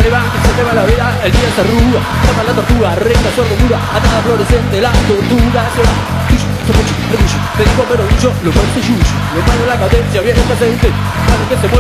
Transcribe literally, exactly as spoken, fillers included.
arriba que se te va la vida, el día se arruga, tapa la tortuga, recta, sordo, muda, atada fluorescente, la tortuga se va. Tuyo, se pucho, el tuyo, te digo pero yo, lo parece yuyo, lo malo en la cadencia, viene presente, para que se mueve.